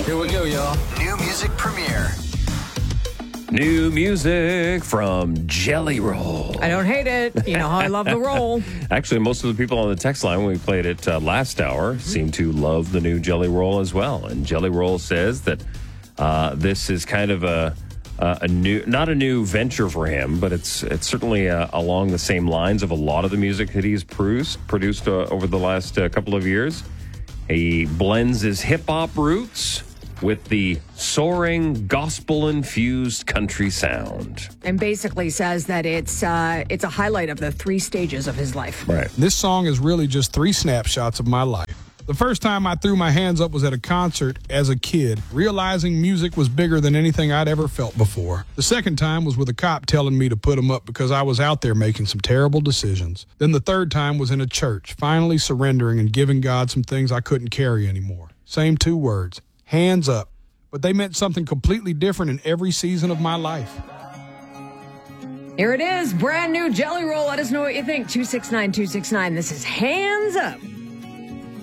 Here we go, y'all. New music premiere. New music from Jelly Roll. I don't hate it. You know how I love the roll. Actually, most of the people on the text line when we played it last hour seem to love the new Jelly Roll as well. And Jelly Roll says that this is kind of a new, not a new venture for him, but it's certainly along the same lines of a lot of the music that he's produced over the last couple of years. He blends his hip-hop roots with the soaring, gospel-infused country sound. And basically says that it's a highlight of the 3 stages of his life. Right. This song is really just 3 snapshots of my life. The first time I threw my hands up was at a concert as a kid, realizing music was bigger than anything I'd ever felt before. The second time was with a cop telling me to put them up because I was out there making some terrible decisions. Then the third time was in a church, finally surrendering and giving God some things I couldn't carry anymore. Same 2 words, hands up. But they meant something completely different in every season of my life. Here it is, brand new Jelly Roll. Let us know what you think. 269-269. This is Hands Up.